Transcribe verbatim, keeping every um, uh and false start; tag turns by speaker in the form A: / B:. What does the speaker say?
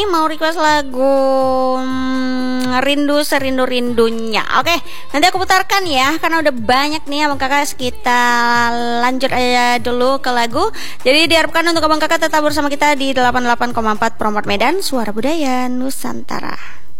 A: mau request lagu hmm, Rindu Serindu-Rindunya. Oke, nanti aku putarkan ya, karena udah banyak nih abang kakak. Kita lanjut aja dulu ke lagu. Jadi diharapkan untuk abang kakak tetap bersama kita di delapan puluh delapan koma empat Promot Medan, Suara Budaya Nusantara.